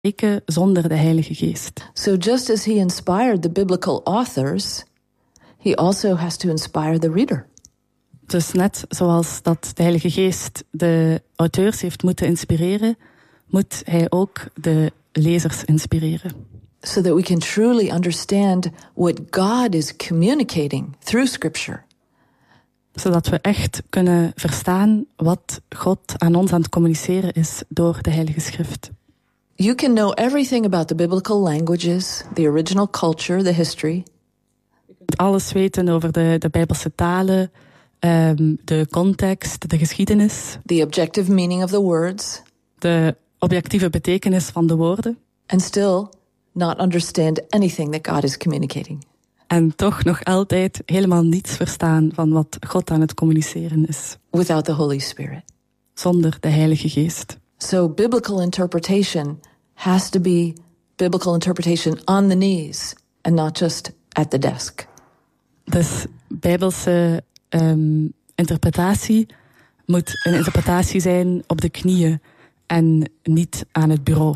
spreken zonder de Heilige Geest. So just as he inspired the biblical authors, he also has to inspire the reader. Dus net zoals dat de Heilige Geest de auteurs heeft moeten inspireren, moet hij ook de lezers inspireren. So that we can truly understand what God is communicating through Scripture. Zodat we echt kunnen verstaan wat God aan ons aan het communiceren is door de Heilige Schrift. You can know everything about the biblical languages, the original culture, the history. Je kunt alles weten over de Bijbelse talen, de context, de geschiedenis. The objective meaning of the words. De objectieve betekenis van de woorden. And still not understand anything that God is communicating. En toch nog altijd helemaal niets verstaan van wat God aan het communiceren is. Without the Holy Spirit. Zonder de Heilige Geest. So biblical interpretation has to be biblical interpretation on the knees and not just at the desk. Dus Bijbelse interpretatie moet een interpretatie zijn op de knieën en niet aan het bureau.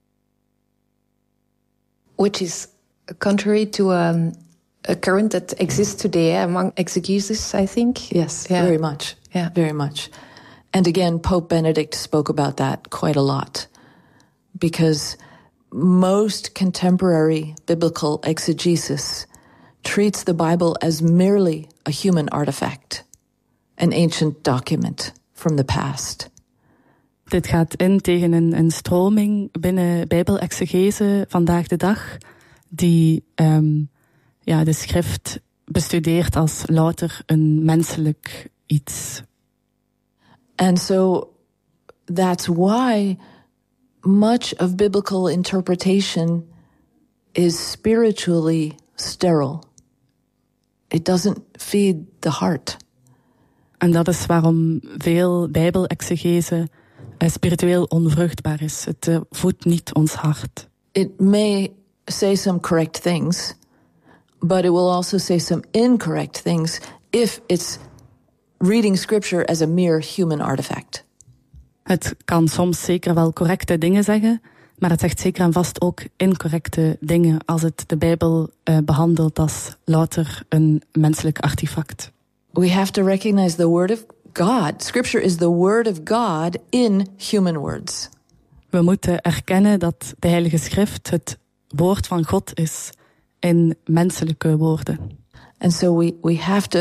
Which is contrary to a current that exists today among exegesis, I think. Yes, very much. Yeah. Very much. And again, Pope Benedict spoke about that quite a lot. Because most contemporary biblical exegesis treats the Bible as merely a human artifact, an ancient document from the past. Dit gaat in tegen een stroming binnen Bijbelexegese vandaag de dag, die de schrift bestudeert als louter een menselijk iets. And so that's why much of biblical interpretation is spiritually sterile. It doesn't feed the heart. En dat is waarom veel Bijbelexegese spiritueel onvruchtbaar is. Het voedt niet ons hart. It may say some correct things, but it will also say some incorrect things if it's reading scripture as a mere human artifact. Het kan soms zeker wel correcte dingen zeggen, maar het zegt zeker en vast ook incorrecte dingen als het de Bijbel behandelt als louter een menselijk artefact. We have to recognize the word of God. Scripture is the word of God in human words. We moeten erkennen dat de Heilige Schrift het woord van God is in menselijke woorden. And so we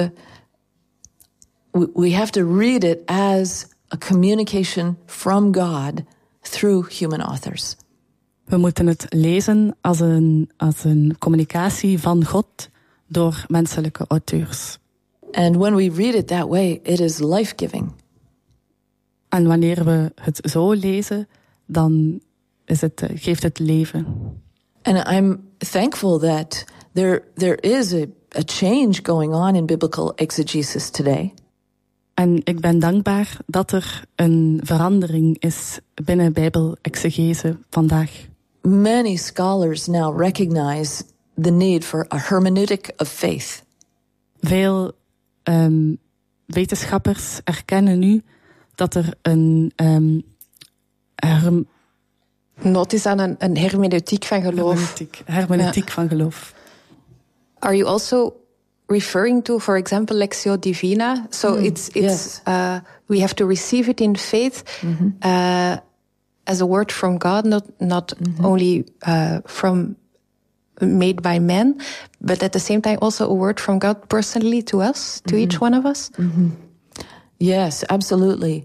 have to read it as a communication from God through human authors. We moeten het lezen als een communicatie van God door menselijke auteurs. And when we read it that way, it is life-giving. En wanneer we het zo lezen, dan geeft het leven. And I'm thankful that there is a change going on in biblical exegesis today. En ik ben dankbaar dat er een verandering is binnen Bijbelexegese vandaag. Many scholars now recognize the need for a hermeneutic of faith. Veel wetenschappers erkennen nu dat er een nood is aan een hermeneutiek van geloof. Hermeneutiek van geloof. Are you also referring to, for example, Lectio Divina? So it's yes. We have to receive it in faith as a word from God, not only from made by men, but at the same time also a word from God personally to us, to each one of us. Mm-hmm. Yes, absolutely.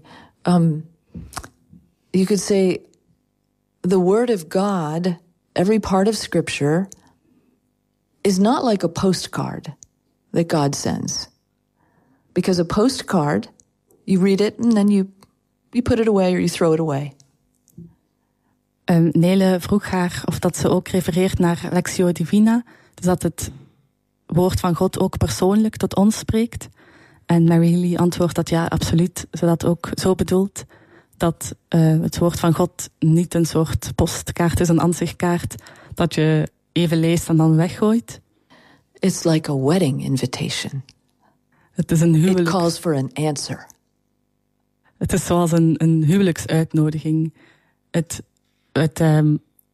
You could say the word of God, every part of Scripture, is not like a postcard that God sends. Because a postcard, you read it and then you put it away or you throw it away. Nele vroeg haar of dat ze ook refereert naar Lectio Divina. Dus dat het woord van God ook persoonlijk tot ons spreekt. En Mary Healy antwoordt dat ja, absoluut. Ze dat ook zo bedoelt. Dat het woord van God niet een soort postkaart is, een ansichtkaart. Dat je even leest en dan weggooit. It's like a wedding invitation. Het is een huwelijk. It calls for an answer. Het is zoals een huwelijksuitnodiging. Het